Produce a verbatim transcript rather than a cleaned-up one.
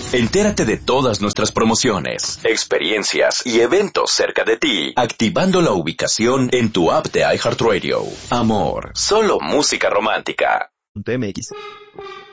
Entérate de todas nuestras promociones, experiencias y eventos cerca de ti, activando la ubicación en tu app de iHeartRadio. Amor, solo música romántica. M X.